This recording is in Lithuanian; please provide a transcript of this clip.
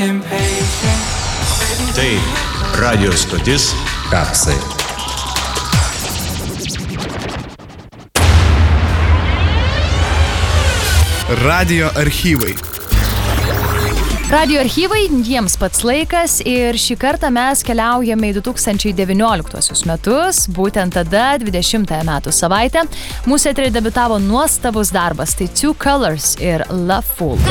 Tai radio stotis Kapsai. Radio archyvai. Radio archyvai, jiems pats laikas ir šį kartą mes keliaujame į 2019 metus, būtent tada 20 metų savaitę. Mūsų eteryje debiutavo nuostabus darbas, tai Two Colors ir Love Fool.